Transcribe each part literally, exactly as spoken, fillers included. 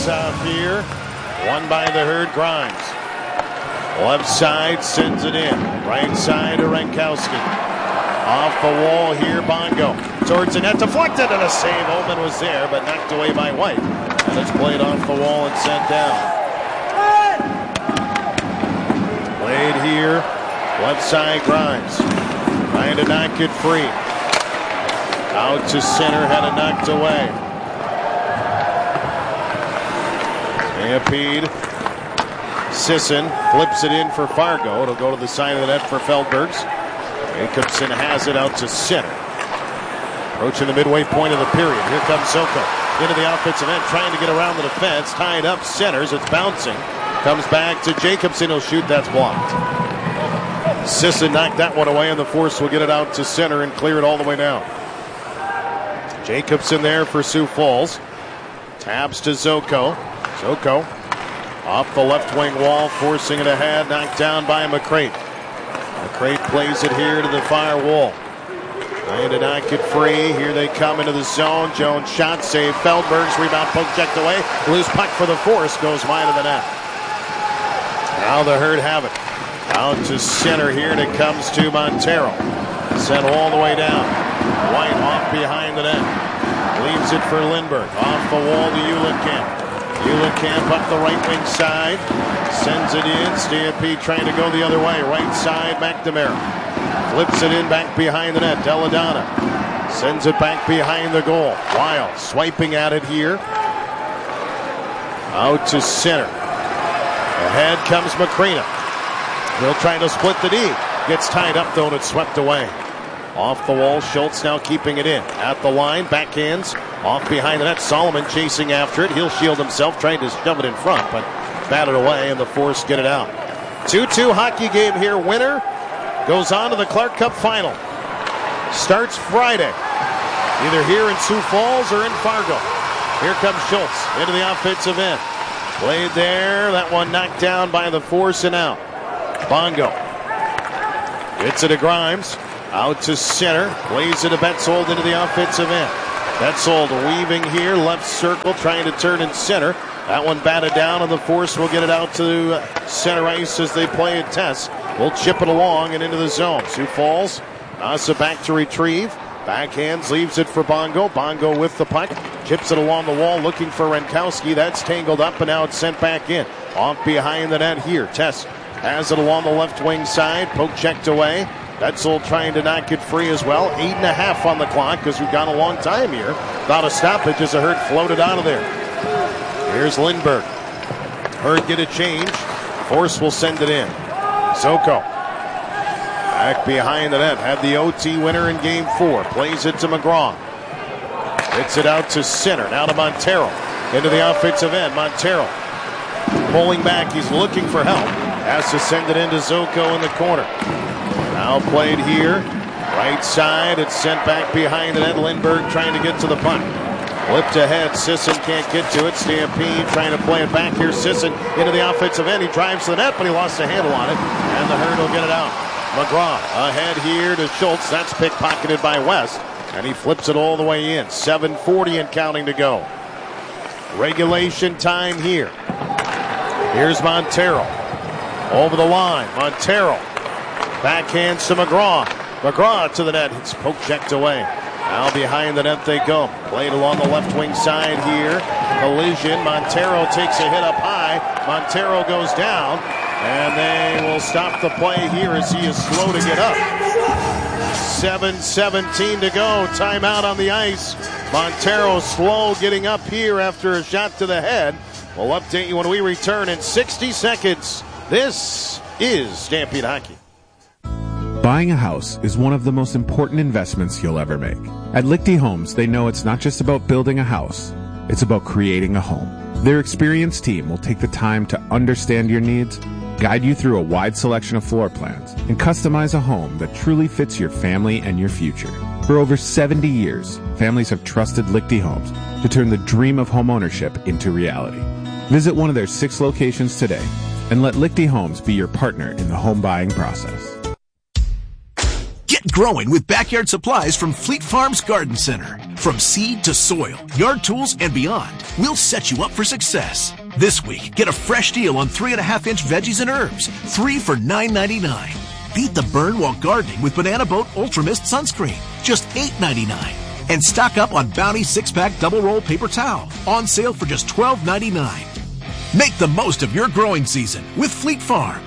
face-off here. Won by the Herd. Grimes. Left side sends it in. Right side to Renkowski. Off the wall here, Bongo. Towards the net, deflected, and a save. Omen was there, but knocked away by White. And it's played off the wall and sent down. Played here. Left side, Grimes. Trying to knock it free. Out to center, had it knocked away. Stampede. Sisson flips it in for Fargo. It'll go to the side of the net for Feldbergs. Jacobson has it out to center. Approaching the midway point of the period. Here comes Zoko into the offensive end, trying to get around the defense. Tied up, centers. It's bouncing. Comes back to Jacobson. He'll shoot. That's blocked. Sisson knocked that one away, and the Force will get it out to center and clear it all the way down. Jacobson there for Sioux Falls. Taps to Zoko. Zoko off the left wing wall, forcing it ahead. Knocked down by McCrate. McCrate plays it here to the far wall. Trying to knock it free. Here they come into the zone. Jones shot save. Feldbergs rebound, poke checked away. Loose puck for the Force goes wide of the net. Now the Herd have it. Out to center here, and it comes to Montero. Sent all the way down. White off behind the net. Leaves it for Lindbergh. Off the wall to Uhlenkamp. Uhlenkamp up the right wing side. Sends it in. Stampede trying to go the other way. Right side, McNamara. Flips it in back behind the net. Deladonna sends it back behind the goal. Wild swiping at it here. Out to center. Ahead comes Macrina. He'll try to split the D. Gets tied up though, and it's swept away. Off the wall, Schultz now keeping it in. At the line, backhands. Off behind the net, Solomon chasing after it. He'll shield himself, trying to shove it in front, but batted away, and the Force get it out. two two hockey game here. Winner goes on to the Clark Cup final. Starts Friday, either here in Sioux Falls or in Fargo. Here comes Schultz into the offensive end. Played there. That one knocked down by the Force and out. Bongo gets it to Grimes. Out to center. Plays it to Betzold into the offensive end. Betzold weaving here. Left circle. Trying to turn in center. That one batted down, and the Force will get it out to center ice as they play a test. We'll chip it along and into the zone. Sioux Falls. Asa back to retrieve. Backhands. Leaves it for Bongo. Bongo with the puck. Chips it along the wall looking for Renkowski. That's tangled up, and now it's sent back in. Off behind the net here. Tess has it along the left wing side. Poke checked away. Betzold trying to knock it free as well. Eight and a half on the clock because we've gone a long time here. Without a stoppage as the Herd floated out of there. Here's Lindbergh. Herd get a change. Force will send it in. Zoko back behind the net. Had the O T winner in game four. Plays it to McGraw. Hits it out to center. Now to Montero. Into the offensive end. Montero pulling back. He's looking for help. Has to send it into Zoko in the corner. Now played here. Right side. It's sent back behind the net. Lindbergh trying to get to the puck. Flipped ahead. Sisson can't get to it. Stampede trying to play it back here. Sisson into the offensive end. He drives to the net, but he lost a handle on it. And the Herd will get it out. McGraw ahead here to Schultz. That's pickpocketed by West. And he flips it all the way in. seven forty and counting to go. Regulation time here. Here's Montero. Over the line. Montero. Backhands to McGraw. McGraw to the net. It's poke checked away. Now behind the net they go. Played along the left wing side here. Collision. Montero takes a hit up high. Montero goes down. And they will stop the play here as he is slow to get up. seven seventeen to go. Timeout on the ice. Montero slow getting up here after a shot to the head. We'll update you when we return in sixty seconds. This is Stampede Hockey. Buying a house is one of the most important investments you'll ever make. At Lichty Homes, they know it's not just about building a house, it's about creating a home. Their experienced team will take the time to understand your needs, guide you through a wide selection of floor plans, and customize a home that truly fits your family and your future. For over seventy years, families have trusted Lichty Homes to turn the dream of homeownership into reality. Visit one of their six locations today and let Lichty Homes be your partner in the home buying process. Get growing with backyard supplies from Fleet Farms Garden Center. From seed to soil, yard tools, and beyond, we'll set you up for success. This week, get a fresh deal on three and a half inch veggies and herbs, three for nine ninety-nine. Beat the burn while gardening with Banana Boat Ultra Mist Sunscreen, just eight ninety-nine. And stock up on Bounty six pack double roll paper towel, on sale for just twelve ninety-nine. Make the most of your growing season with Fleet Farm.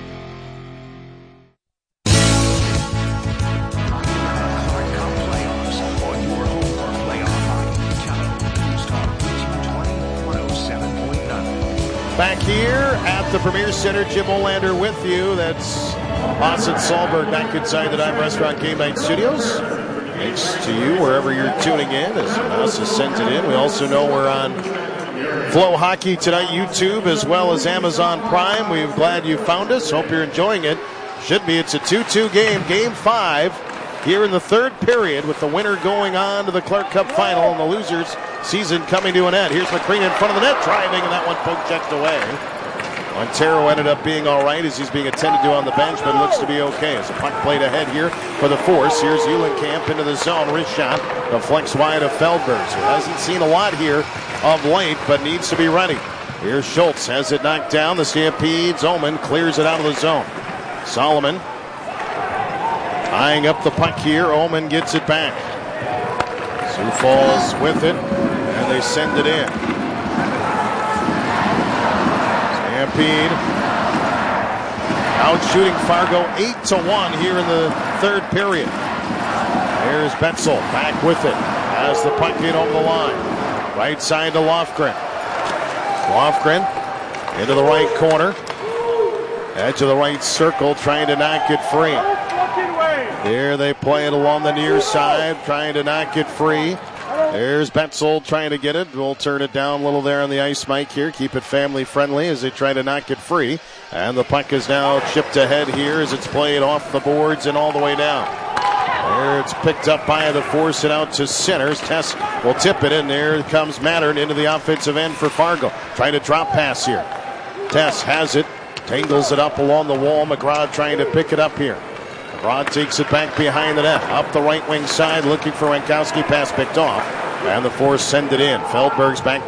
Back here at the Premier Center, Jim Olander with you. That's Haas and Sahlberg back inside the Dive Restaurant Game Night Studios. Thanks to you wherever you're tuning in as Haas has sent it in. We also know we're on Flow Hockey Tonight YouTube as well as Amazon Prime. We're glad you found us. Hope you're enjoying it. Should be. It's a two two game, game five here in the third period with the winner going on to the Clark Cup final and the losers season coming to an end. Here's McCrean in front of the net, driving, and that one poke checked away. Montero ended up being all right as he's being attended to on the bench, but looks to be okay. As a puck played ahead here for the Force. Here's Uhlenkamp into the zone. Wrist shot deflects wide of Feldbergs, who hasn't seen a lot here of late, but needs to be ready. Here's Schultz, has it knocked down. The Stampedes. Omen clears it out of the zone. Solomon eyeing up the puck here. Omen gets it back. Sioux Falls with it, and they send it in. Stampede out shooting Fargo eight to one here in the third period. Here's Betzel back with it as the puck in over the line. Right side to Lofgren. Lofgren into the right corner. Edge of the right circle, trying to knock it free. Here they play it along the near side, trying to knock it free. There's Betzel trying to get it. We'll turn it down a little there on the ice, Mike, here. Keep it family friendly as they try to knock it free. And the puck is now chipped ahead here as it's played off the boards and all the way down. There it's picked up by the Force and out to centers. Tess will tip it in. There comes Mattern into the offensive end for Fargo. Trying to drop pass here. Tess has it. Tangles it up along the wall. McGraw trying to pick it up here. McGraw takes it back behind the net. Up the right wing side looking for Winkowski. Pass picked off. And the Force send it in. Feldberg's back